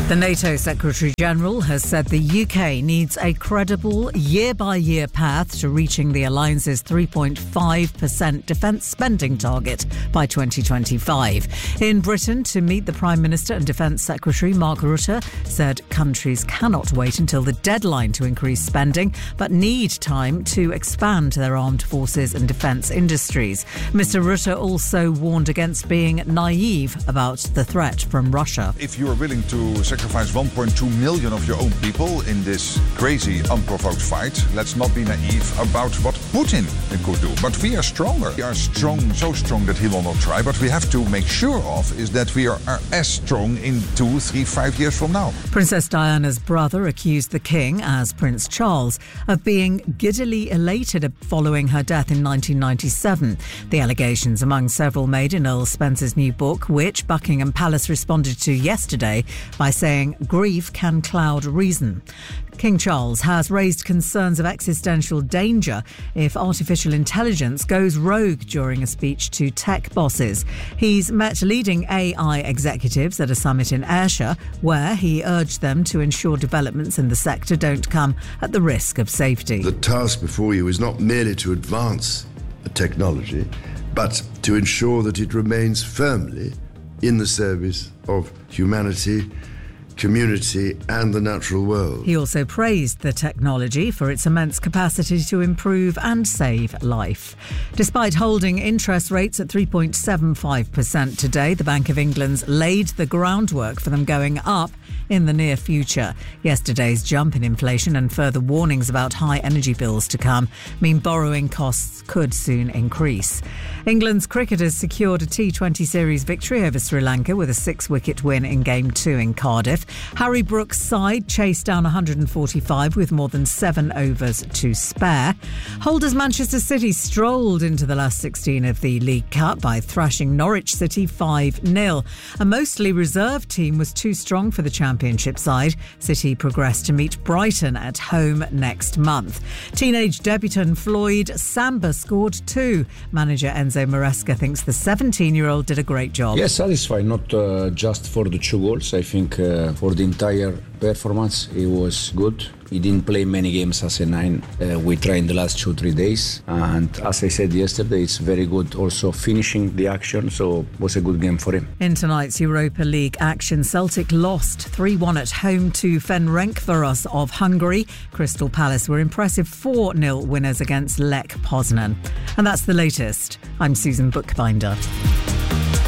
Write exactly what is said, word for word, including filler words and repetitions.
The NATO Secretary-General has said the U K needs a credible year-by-year path to reaching the alliance's three point five percent defence spending target by twenty twenty-five. In Britain, to meet the Prime Minister and Defence Secretary Mark Rutte said countries cannot wait until the deadline to increase spending, but need time to expand their armed forces and defence industries. Mister Rutte also warned against being naive about the threat from Russia. If you are willing to sacrifice one point two million of your own people in this crazy, unprovoked fight, let's not be naive about what Putin could do. But we are stronger. We are strong, so strong that he will not try. But we have to make sure of is that we are, are as strong in two, three, five years from now. Princess Diana's brother accused the King, as Prince Charles, of being giddily elated following her death in nineteen ninety-seven. The allegations among several made in Earl Spencer's new book, which Buckingham Palace responded to yesterday by saying grief can cloud reason. King Charles has raised concerns of existential danger if artificial intelligence goes rogue during a speech to tech bosses. He's met leading A I executives at a summit in Ayrshire, where he urged them to ensure developments in the sector don't come at the risk of safety. The task before you is not merely to advance a technology, but to ensure that it remains firmly in the service of humanity, community and the natural world. He also praised the technology for its immense capacity to improve and save life. Despite holding interest rates at three point seven five percent today, the Bank of England's laid the groundwork for them going up in the near future. Yesterday's jump in inflation and further warnings about high energy bills to come mean borrowing costs could soon increase. England's cricketers secured a T twenty series victory over Sri Lanka with a six-wicket win in Game two in Cardiff. Harry Brook's side chased down one hundred forty-five with more than seven overs to spare. Holders Manchester City strolled into the last sixteen of the League Cup by thrashing Norwich City five nil. A mostly reserved team was too strong for the Championship side. City progressed to meet Brighton at home next month. Teenage debutant Floyd Samba scored two. Manager Enzo Maresca thinks the seventeen-year-old did a great job. Yes, satisfied, not uh, just for the two goals. I think uh, for the entire performance, it was good. He didn't play many games as a nine. Uh, we trained the last two, three days. And as I said yesterday, it's very good also finishing the action. So it was a good game for him. In tonight's Europa League action, Celtic lost three one at home to Ferencváros of Hungary. Crystal Palace were impressive four nil winners against Lech Poznan. And that's the latest. I'm Susan Bookbinder.